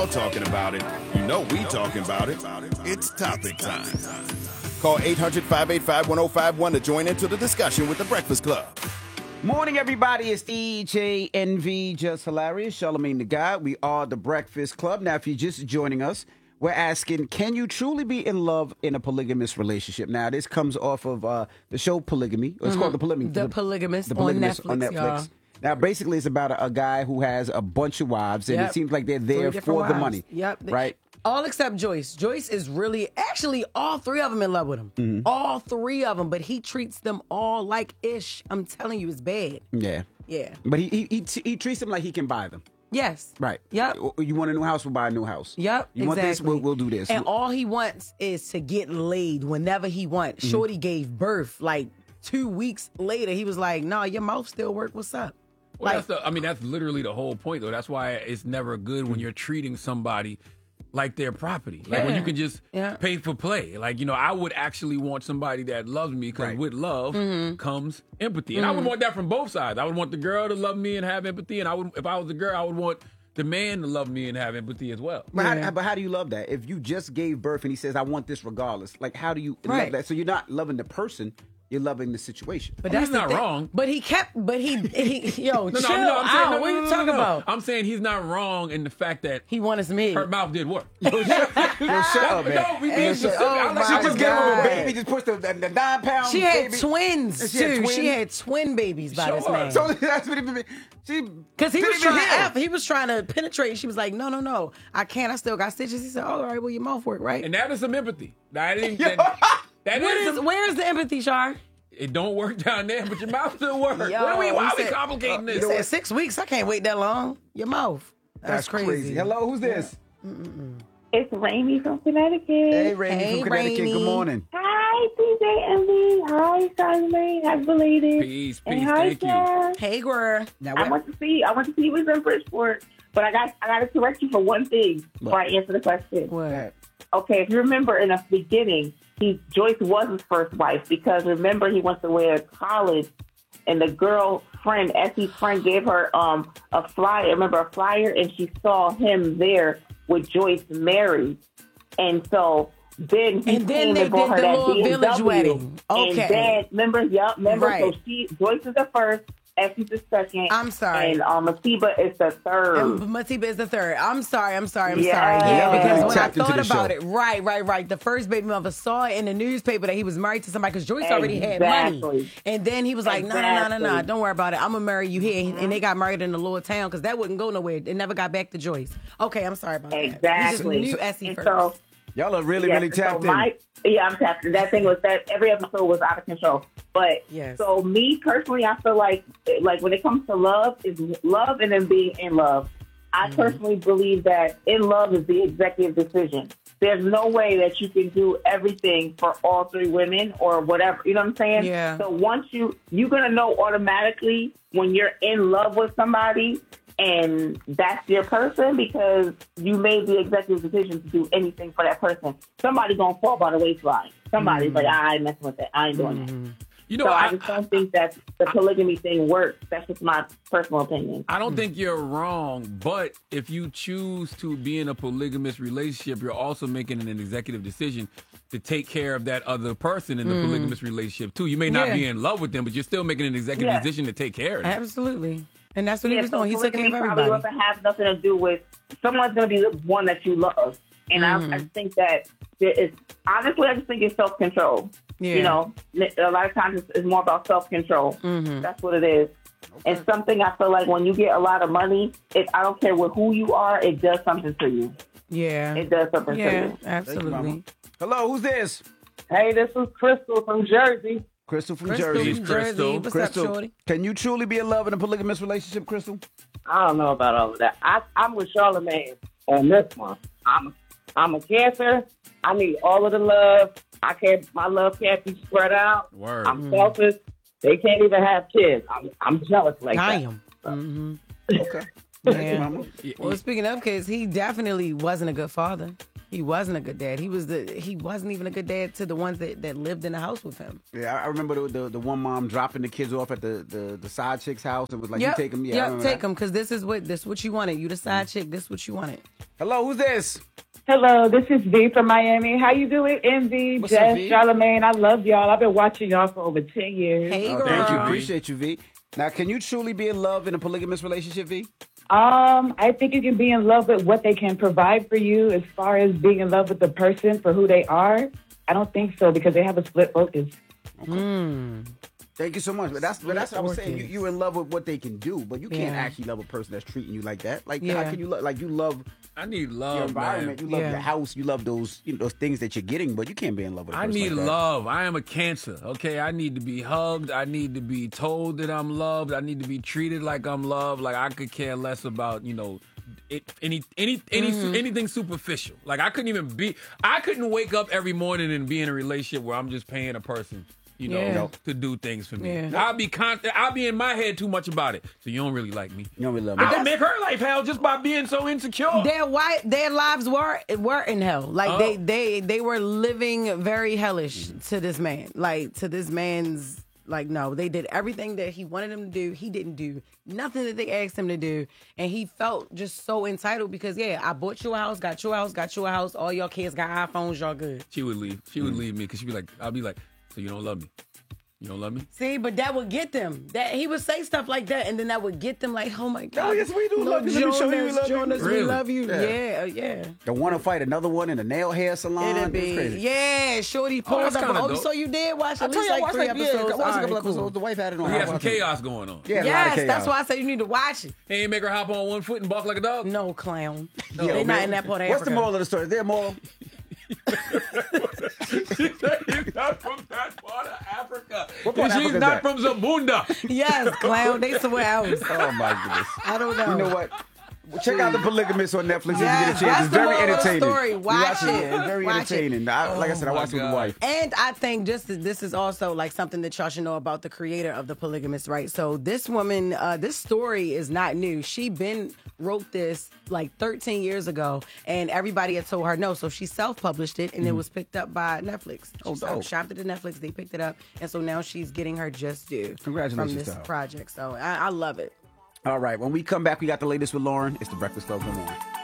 talking about it, you know we talking about it. It's topic time. Call 800-585-1051 to join into the discussion with The Breakfast Club. Morning, everybody. It's EJ, NV, Just Hilarious, Charlamagne the God. We are The Breakfast Club. Now, if you're just joining us, we're asking, can you truly be in love in a polygamous relationship? Now, this comes off of the show Polygamy. It's called The Polygamist. The Polygamist on Netflix, y'all. Now, basically, it's about a guy who has a bunch of wives, and it seems like they're there for the money. Yep. Right? All except Joyce. Joyce is actually, all three of them in love with him. Mm-hmm. All three of them, but he treats them all like ish. I'm telling you, it's bad. Yeah. Yeah. But he treats them like he can buy them. Yes. Right. Yep. You want a new house, we'll buy a new house. Yep. You want this, we'll do this. And all he wants is to get laid whenever he wants. Mm-hmm. Shorty gave birth like 2 weeks later. He was like, "No, your mouth still work. What's up?" Well, that's literally the whole point, though. That's why it's never good when you're treating somebody like their property. Like when you can just pay for play. Like, I would actually want somebody that loves me because with love comes empathy. And I would want that from both sides. I would want the girl to love me and have empathy. And if I was a girl, I would want the man to love me and have empathy as well. But how do you love that? If you just gave birth and he says, I want this regardless, like how do you love that? So you're not loving the person. You're loving the situation. But that's not wrong. But he chill what are you talking about? I'm saying he's not wrong in the fact that he wanted some head. Her mouth did work. Shut up, man. No, we being specific. She just gave him a baby, just pushed the 9-pound She had baby. twins, too. She had twin babies by this man. So that's what it meant. Because he was trying to penetrate. She was like, no, I can't. I still got stitches. He said, all right, well, your mouth work, right? And that is some empathy. Where's the empathy, Char? It don't work down there, but your mouth still works. Why are we complicating this? He said 6 weeks. I can't wait that long. Your mouth. That's crazy. Hello, who's this? It's Rainy from Connecticut. Hey, Rainy from Connecticut. Rainy. Good morning. Hi, DJ Envy. Hi, Charlamagne. Happy belated. Peace. And hi, Thank you. Sarah. Hey, girl. I went to see you was in Bridgeport, but I got to correct you for one thing before I answer the question. What? Okay, if you remember in the beginning, Joyce was his first wife because remember he went to college and the girlfriend, Essie's friend, gave her a flyer, and she saw him there with Joyce married. And so then he came and brought her that BMW. Village wedding. Okay. And then, remember. Right. So Joyce is the first, Essie's the second. I'm sorry. And Matiba is the third. Matiba is the third. I'm sorry. Yeah. Yeah, because when I thought about show. it, right. The first baby mother saw it in the newspaper that he was married to somebody because Joyce already had money. And then he was like, no, don't worry about it. I'm going to marry you here. And they got married in the lower town because that wouldn't go nowhere. It never got back to Joyce. Okay, I'm sorry about that. Exactly. We just knew Essie first. So, y'all are really tapped in. I'm tapped in. That thing was that every episode was out of control. But so me personally, I feel like when it comes to love, is love and then being in love. I personally believe that in love is the executive decision. There's no way that you can do everything for all three women or whatever. You know what I'm saying? Yeah. So once you're gonna know automatically when you're in love with somebody. And that's your person because you made the executive decision to do anything for that person. Somebody gonna fall by the wayside. Somebody's like, I ain't messing with that. I ain't doing that. I just don't think that the polygamy thing works. That's just my personal opinion. I don't think you're wrong, but if you choose to be in a polygamous relationship, you're also making an executive decision to take care of that other person in the polygamous relationship too. You may not be in love with them, but you're still making an executive decision to take care of them. Absolutely. And that's what he was doing. He took care of probably everybody. doesn't have nothing to do with someone's going to be the one that you love. And I think that honestly, I just think it's self-control. Yeah. A lot of times it's more about self-control. That's what it is. Okay. And something I feel like when you get a lot of money, I don't care who you are, it does something to you. Yeah. It does something to you. Yeah, absolutely. Hello, who's this? Hey, this is Crystal from Jersey. Crystal from Jersey. Crystal. What's up, shorty? Can you truly be in love in a polygamous relationship, Crystal? I don't know about all of that. I'm with Charlamagne on this one. I'm a Cancer. I need all of the love. My love can't be spread out. Word. I'm selfish. They can't even have kids. I'm jealous like that. Okay. Yeah. Well, speaking of kids, he definitely wasn't a good father. He wasn't a good dad. He wasn't even a good dad to the ones that lived in the house with him. Yeah, I remember the one mom dropping the kids off at the side chick's house and was like, yep. "You take them, take them, because this is what you wanted. You the side chick. This is what you wanted." Hello, who's this? Hello, this is V from Miami. How you doing, Envy, Jess, Charlamagne? I love y'all. I've been watching y'all for over 10 years. Hey, girl. Thank you. Appreciate you, V. Now, can you truly be in love in a polygamous relationship, V? I think you can be in love with what they can provide for you. As far as being in love with the person for who they are, I don't think so, because they have a split focus. Okay. Thank you so much. But that's what I was saying. You're in love with what they can do, but you can't actually love a person that's treating you like that. Like, how can you love? Like, you love. I need love, your environment. man. You love your house. You love those, those things that you're getting, but you can't be in love with a person I need like that. love. I am a Cancer. Okay, I need to be hugged. I need to be told that I'm loved. I need to be treated like I'm loved. Like, I could care less about anything superficial. Like, I couldn't wake up every morning and be in a relationship where I'm just paying a person, to do things for me. Yeah. I'll be in my head too much about it. So you don't really like me. You don't really love me. I'll make her life hell just by being so insecure. Their lives were in hell. Like they were living very hellish to this man. Like, to this man's. Like, no, they did everything that he wanted them to do. He didn't do nothing that they asked him to do. And he felt just so entitled because, I bought you a house, got you a house. All your kids got iPhones, y'all good. She would leave. She would leave me because she'd be like, I'll be like, so you don't love me? You don't love me? See, but that would get them. That he would say stuff like that, and then that would get them like, oh my God. Oh, yes, we do love you. Let me show you we love Jonas, you. we love you. Yeah. Don't want to fight another one in a nail hair salon. It'd be crazy. Yeah, Shorty pulled up. So you did watch at least like 3 episodes. I watched a couple episodes. The wife had it on. We had some chaos going on. Yeah, yes, that's why I said you need to watch it. He ain't make her hop on one foot and bark like a dog? No, clown. No, they're not in that part of Africa. What's the moral of the story? Is there a moral? She's not from that part of Africa. What part and she's not from Zabunda. Yes, clown. They somewhere else. Oh, my goodness. I don't know. You know what? Check out The Polygamist on Netflix if you get a chance. That's It's very the entertaining. Story. Watch it. It's very entertaining. Like I said, I watched it with the wife. And I think this is also like something that y'all should know about the creator of The Polygamist, right? So this woman, this story is not new. She wrote this like 13 years ago, and everybody had told her no. So she self-published it, and it was picked up by Netflix. She shopped it to Netflix. They picked it up, and so now she's getting her just due. Congratulations from this project. So I love it. All right. When we come back, we got the latest with Lauren. It's The Breakfast Club. Come on.